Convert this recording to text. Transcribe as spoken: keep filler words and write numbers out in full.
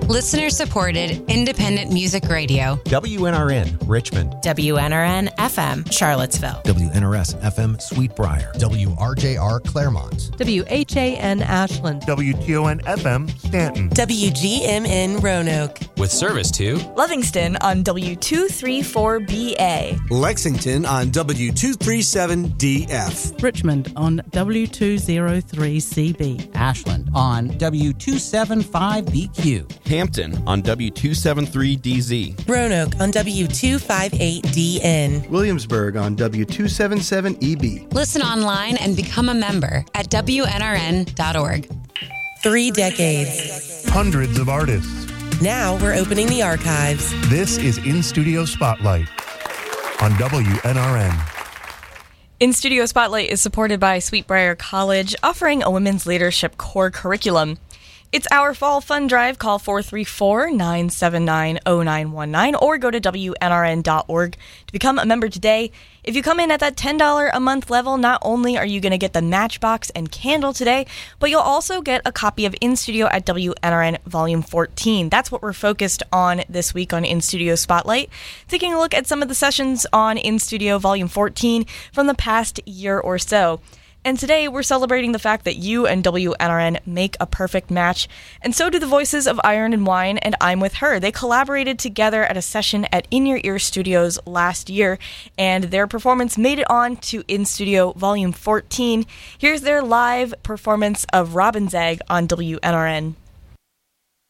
Listener-supported, independent music radio. W N R N, Richmond. W N R N F M, Charlottesville. W N R S F M, Sweet Briar. W R J R, Claremont. W H A N, Ashland. W T O N F M, Stanton. W G M N, Roanoke. With service to Livingston on W two thirty-four B A. Lexington on W two thirty-seven D F. Richmond on W two oh three C B. Ashland on W two seventy-five B Q. Hampton on W two seventy-three D Z. Roanoke on W two fifty-eight D N. Williamsburg on W two seventy-seven E B. Listen online and become a member at W N R N dot org. Three decades. Hundreds of artists. Now we're opening the archives. This is In Studio Spotlight on W N R N. In Studio Spotlight is supported by Sweet Briar College, offering a women's leadership core curriculum. It's our fall fun drive. Call four three four, nine seven nine, zero nine one nine or go to W N R N dot org to become a member today. If you come in at that ten dollars a month level, not only are you going to get the Matchbox and candle today, but you'll also get a copy of In Studio at W N R N Volume fourteen. That's what we're focused on this week on In Studio Spotlight, taking a look at some of the sessions on In Studio Volume fourteen from the past year or so. And today we're celebrating the fact that you and W N R N make a perfect match, and so do the voices of Iron and Wine and I'm With Her. They collaborated together at a session at In Your Ear Studios last year, and their performance made it on to In Studio Volume fourteen. Here's their live performance of Robin's Egg on W N R N.